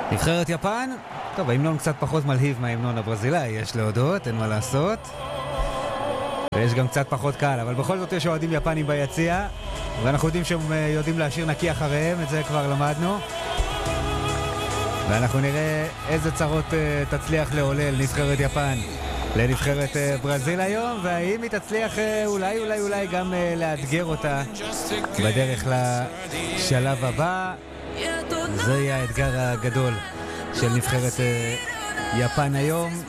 נבחרת יפן, טוב, ההמנון קצת פחות מלהיב מההמנון הברזילאי, יש להודות, אין מה לעשות. ויש גם קצת פחות קל, אבל בכל זאת יש אוהדים יפנים ביציע, ואנחנו יודעים שהם יודעים להשאיר נקי אחריהם, את זה כבר למדנו. ואנחנו נראה איזה צרות תצליח לעולל נבחרת יפן לנבחרת ברזיל היום, והאם היא תצליח אולי גם לאתגר אותה בדרך לשלב הבא. זה יהיה האתגר הגדול של נבחרת יפן היום.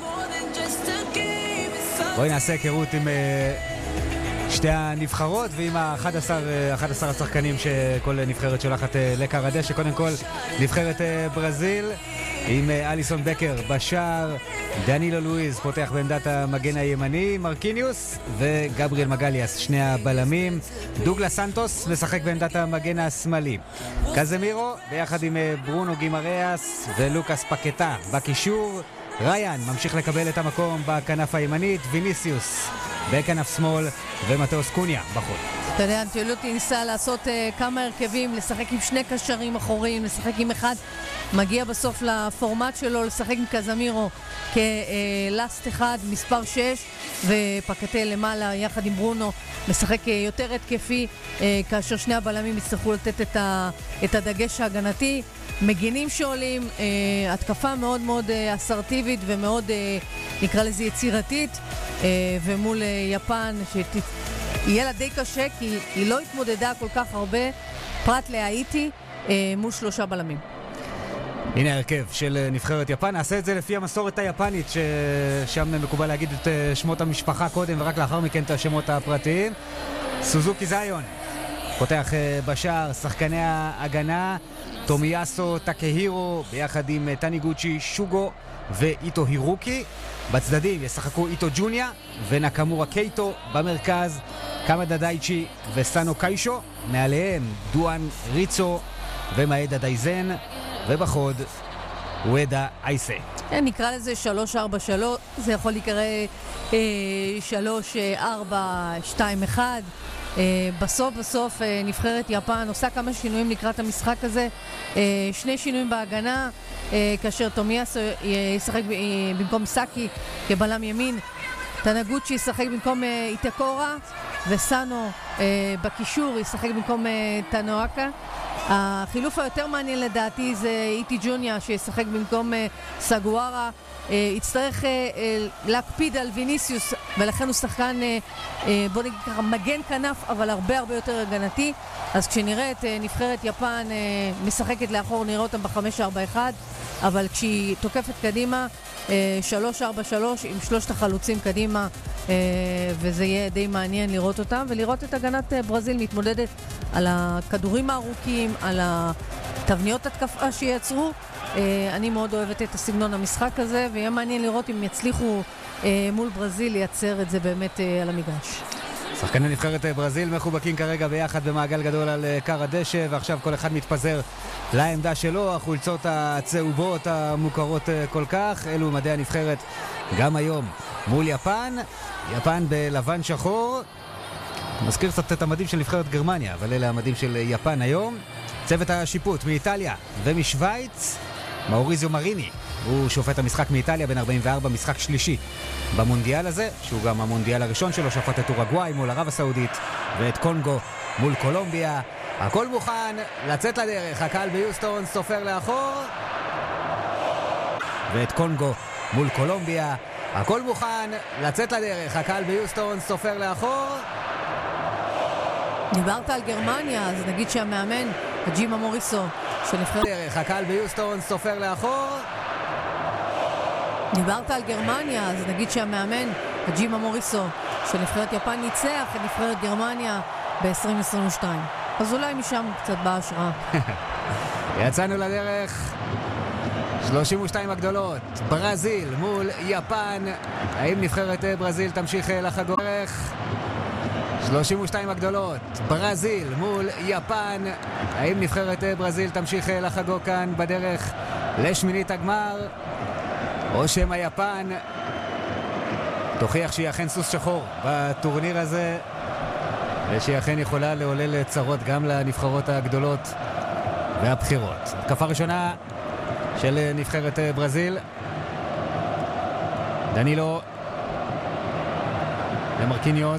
בואי נעשה היכרות עם שתי הנבחרות ועם 11 השחקנים שכל נבחרת שולחת לקר הדשא. קודם כל נבחרת ברזיל עם אליסון בקר בשער, דנילו לואיז פותח בעמדת המגן הימני, מרקיניוס וגבריאל מגליאס שני הבלמים, דוגלס סנטוס משחק בעמדת המגן השמאלי, קזמירו ביחד עם ברונו גימריאס ולוקאס פקטה בקישור, ריין ממשיך לקבל את המקום בכנף הימנית, ויניסיוס בכנף שמאל ומתאוס קוניה בחוד. אתה יודע, אנצ'לוטי ניסה לעשות כמה הרכבים, לשחק עם שני קשרים אחוריים, לשחק עם אחד, מגיע בסוף לפורמט שלו, לשחק עם קזמירו כלאסט אחד, מספר 6, ופקטה למעלה יחד עם ברונו, משחק יותר התקפי, כאשר שני הבלמים יצטרכו לתת את הדגש ההגנתי. מגינים שעולים, התקפה מאוד מאוד אסרטיבית ומאוד, נקרא לזה יצירתית, ומול יפן יהיה לה די קשה, כי היא לא התמודדה כל כך הרבה, פרט להאיטי, מול 3 בלמים. הנה הרכב של נבחרת יפן. נעשה את זה לפי המסורת היפנית, ששם מקובל להגיד את שמות המשפחה קודם ורק לאחר מכן את השמות הפרטיים. סוזוקי זיון פותח בשער, שחקני ההגנה טומיאסו טקהירו ביחד עם טניגוצ'י שוגו ואיטו הירוקי. בצדדים ישחקו איטו ג'וניה ונקמורה קייטו, במרכז קמדה דייצ'י וסאנו קיישו, מעליהם דואן ריצו ומאדה דייזן, ובחוד וודה אייסה. נקרא לזה 3-4-3, זה יכול להיקרא 3-4-2-1. בסוף נבחרת יפן עושה כמה שינויים לקראת המשחק הזה, 2 שינויים בהגנה, כאשר טומיאסו ישחק במקום סאקי כבלם ימין, טנגוצ'י ישחק במקום איטקורה, וסאנו בקישור ישחק במקום טנואקה. החילוף היותר מעניין לדעתי זה איטי ג'וניה שישחק במקום סגוארה. יצטרך להקפיד על ויניסיוס, ולכן הוא שחקן, בוא נגיד ככה, מגן כנף, אבל הרבה יותר הגנתי. אז כשנראה את נבחרת יפן משחקת לאחור, נראה אותם ב-5-4-1, אבל כשהיא תוקפת קדימה 3-4-3 עם 3 החלוצים קדימה, וזה יהיה די מעניין לראות אותם ולראות את הגנת ברזיל מתמודדת על הכדורים הארוכים, על התבניות התקפה שיצרו. אני מאוד אוהבת את הסגנון המשחק הזה, ויהיה מעניין לראות אם יצליחו מול ברזיל לייצר את זה באמת על המגרש. שחקני נבחרת ברזיל מחובקים כרגע ביחד במעגל גדול על קר הדשא, ועכשיו כל אחד מתפזר לעמדה שלו, החולצות הצהובות המוכרות כל כך, אלו מדעי הנבחרת גם היום מול יפן. יפן בלבן שחור, מזכיר קצת את המדים של נבחרת גרמניה, אבל אלה המדים של יפן היום. צוות השיפוט מאיטליה ומשוויץ, מאוריזיו מריני, הוא שופט המשחק מאיטליה, בן 44, משחק שלישי במונדיאל הזה, שהוא גם המונדיאל הראשון שלו, שפט את אורוגוואי מול ערב הסעודית ואת קונגו מול קולומביה. הכל מוכן לצאת לדרך, הקהל ביוסטון סופר לאחור, ואת קונגו מול קולומביה. הכל מוכן לצאת לדרך, הקהל ביוסטון סופר לאחור. דיברת על גרמניה, אז נגיד שהמאמן הג'ימה מוריסו שנבחר דרך, הקהל ביוסטון סופר לאחור. דיברת על גרמניה, אז נגיד שהמאמן הג'ימה מוריסו שנבחרת יפן ניצח את נבחרת גרמניה ב-2022, אז אולי משם קצת בהשראה. יצאנו לדרך, 32 הגדולות, ברזיל מול יפן. האם נבחרת ברזיל תמשיך לחגוג? 32 הגדולות, ברזיל מול יפן. האם נבחרת ברזיל תמשיך לחגוג כאן בדרך לשמינית הגמר, או שמא יפן תוכיח שהיא אכן סוס שחור בטורניר הזה, ושהיא אכן יכולה לעולל צרות גם לנבחרות הגדולות והבחירות. התקפה ראשונה של נבחרת ברזיל. דנילו למרקיניוס.